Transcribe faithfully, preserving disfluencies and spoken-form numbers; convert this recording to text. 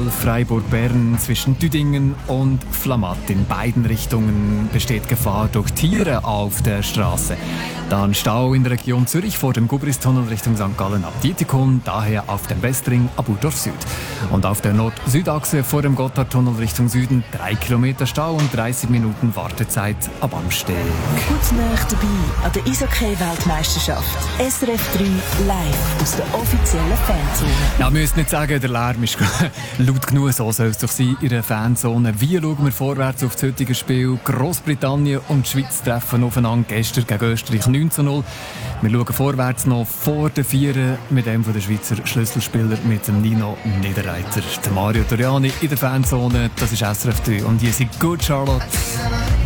Freiburg-Bern zwischen Düdingen und Flamatt. In beiden Richtungen besteht Gefahr durch Tiere auf der Straße. Dann Stau in der Region Zürich vor dem Gubristunnel Richtung Sankt Gallen ab Dietikon, daher auf dem Westring ab Urdorf Süd. Und auf der Nord-Süd-Achse vor dem Gotthardtunnel Richtung Süden drei Kilometer Stau und dreißig Minuten Wartezeit ab Amsteg. Gut nah dabei an der Eishockey-Weltmeisterschaft. S R F drei live aus der offiziellen Fanzone. Ja, wir müssen nicht sagen, der Lärm ist laut genug, so soll es doch sein in der Fanzone. Wie schauen wir vorwärts auf das heutige Spiel? Großbritannien und die Schweiz treffen aufeinander, gestern gegen Österreich neun zu null. Wir schauen vorwärts noch vor den Vieren mit einem der Schweizer Schlüsselspieler, mit dem Nino Niederreiter. Der Mario Toriani in der Fanzone, das ist S R F drei und ihr seid gut, Charlotte.